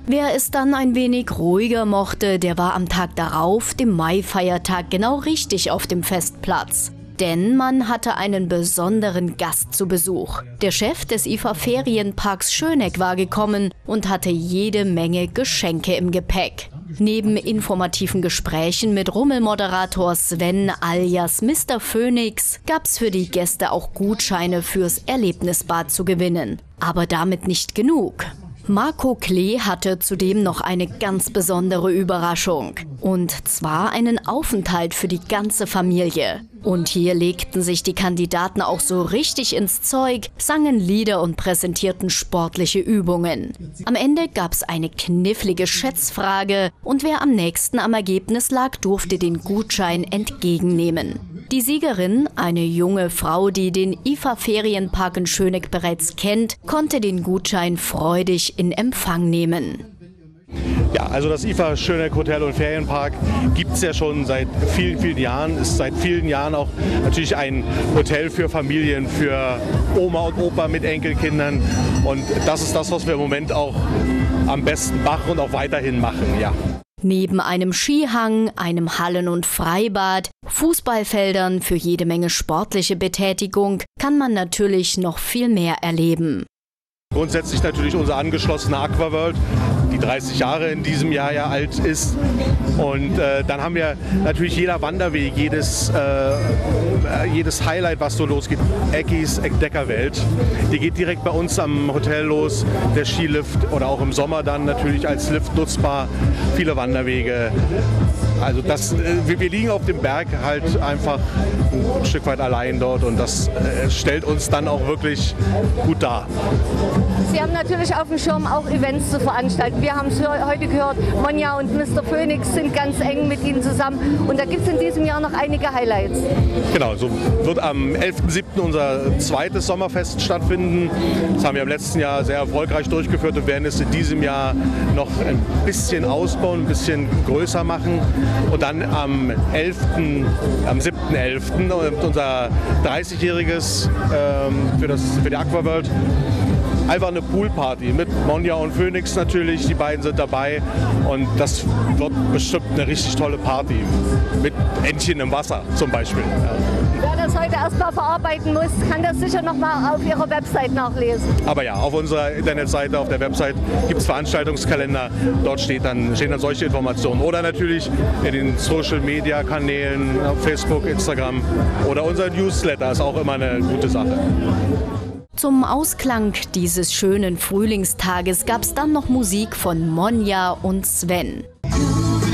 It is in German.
Wer es dann ein wenig ruhiger mochte, der war am Tag darauf, dem Maifeiertag, genau richtig auf dem Festplatz. Denn man hatte einen besonderen Gast zu Besuch. Der Chef des IFA-Ferienparks Schöneck war gekommen und hatte jede Menge Geschenke im Gepäck. Neben informativen Gesprächen mit Rummelmoderator Sven alias Mr. Phoenix gab's für die Gäste auch Gutscheine fürs Erlebnisbad zu gewinnen. Aber damit nicht genug. Marco Klee hatte zudem noch eine ganz besondere Überraschung. Und zwar einen Aufenthalt für die ganze Familie. Und hier legten sich die Kandidaten auch so richtig ins Zeug, sangen Lieder und präsentierten sportliche Übungen. Am Ende gab's eine knifflige Schätzfrage und wer am nächsten am Ergebnis lag, durfte den Gutschein entgegennehmen. Die Siegerin, eine junge Frau, die den IFA-Ferienpark in Schöneck bereits kennt, konnte den Gutschein freudig in Empfang nehmen. Ja, also das IFA Schöneck Hotel und Ferienpark gibt es ja schon seit vielen, vielen Jahren. Ist seit vielen Jahren auch natürlich ein Hotel für Familien, für Oma und Opa mit Enkelkindern. Und das ist das, was wir im Moment auch am besten machen und auch weiterhin machen, ja. Neben einem Skihang, einem Hallen- und Freibad, Fußballfeldern für jede Menge sportliche Betätigung kann man natürlich noch viel mehr erleben. Grundsätzlich natürlich unser angeschlossener Aquaworld, die 30 Jahre in diesem Jahr ja alt ist. Und dann haben wir natürlich jeder Wanderweg, jedes Highlight, was so losgeht. Eckis Entdeckerwelt, die geht direkt bei uns am Hotel los. Der Skilift oder auch im Sommer dann natürlich als Lift nutzbar. Viele Wanderwege. Also wir liegen auf dem Berg halt einfach ein Stück weit allein dort und das stellt uns dann auch wirklich gut dar. Sie haben natürlich auf dem Schirm auch Events zu veranstalten. Wir haben es heute gehört, Monja und Mr. Phoenix sind ganz eng mit Ihnen zusammen und da gibt es in diesem Jahr noch einige Highlights. Genau, so wird am 11.07. unser zweites Sommerfest stattfinden. Das haben wir im letzten Jahr sehr erfolgreich durchgeführt und werden es in diesem Jahr noch ein bisschen ausbauen, ein bisschen größer machen. Und dann am 7.11. unser 30-jähriges für die Aquaworld. Einfach eine Poolparty mit Monja und Phoenix natürlich, die beiden sind dabei und das wird bestimmt eine richtig tolle Party mit Entchen im Wasser zum Beispiel. Ja. Wer das heute erstmal verarbeiten muss, kann das sicher noch mal auf Ihrer Website nachlesen. Aber ja, auf unserer Internetseite, auf der Website gibt es Veranstaltungskalender, dort stehen dann solche Informationen oder natürlich in den Social-Media-Kanälen, Facebook, Instagram oder unser Newsletter ist auch immer eine gute Sache. Zum Ausklang dieses schönen Frühlingstages gab's dann noch Musik von Monja und Sven.